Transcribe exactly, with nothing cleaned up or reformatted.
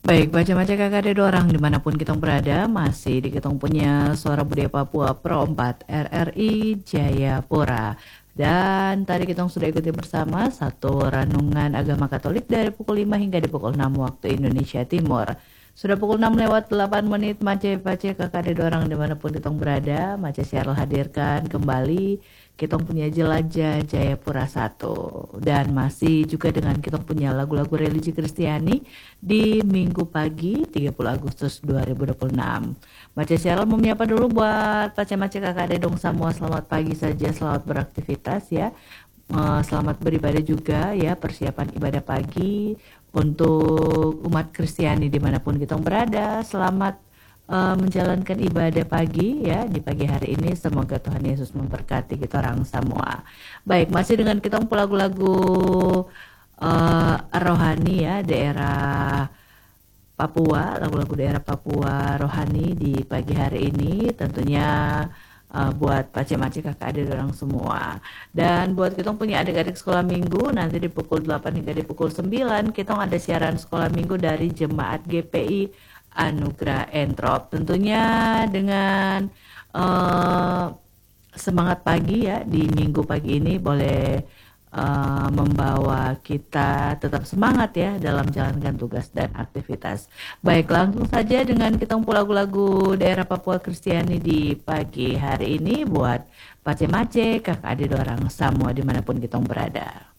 Baik, baca-baca kakak ada orang dimanapun kita berada, masih di kita punya Suara Budaya Papua Pro empat R R I Jayapura. Dan tadi kita sudah ikuti bersama satu renungan agama Katolik dari pukul lima hingga di pukul enam waktu Indonesia Timur. Sudah pukul enam lewat delapan menit, Mace-Pace kakak ada orang dimanapun kita berada, Mace Syaril hadirkan kembali kita punya jelajah Jayapura satu. Dan masih juga dengan kita punya lagu-lagu religi Kristiani di Minggu pagi tiga puluh Agustus dua ribu dua puluh enam. Mace Syaril mau menyapa dulu buat Pace-Mace kakak dedong semua, selamat pagi saja, selamat beraktivitas ya. Eh, Selamat beribadah juga ya, persiapan ibadah pagi untuk umat Kristiani dimanapun kita berada. Selamat eh, menjalankan ibadah pagi ya di pagi hari ini. Semoga Tuhan Yesus memberkati kita orang semua. Baik, masih dengan kita lagu-lagu eh, rohani ya, daerah Papua, lagu-lagu daerah Papua rohani di pagi hari ini tentunya uh, buat pace-mace kakak adik orang semua. Dan buat kita punya adik-adik sekolah minggu, nanti di pukul delapan hingga di pukul sembilan kita ada siaran sekolah minggu dari Jemaat G P I Anugerah Entrop. Tentunya dengan uh, semangat pagi ya di minggu pagi ini boleh uh, membawa kita tetap semangat ya dalam menjalankan tugas dan aktivitas. Baik, langsung saja dengan kita ngumpul lagu-lagu daerah Papua Kristiani di pagi hari ini buat Pace-Mace, kakak adik orang semua dimanapun kita berada.